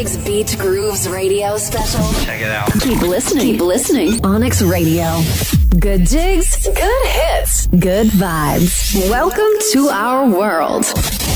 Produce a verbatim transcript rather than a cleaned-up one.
Onyx Beat Grooves radio special. Check it out. Keep listening. Keep listening. Onyx Radio. Good jigs, good hits, good vibes. Welcome to our world.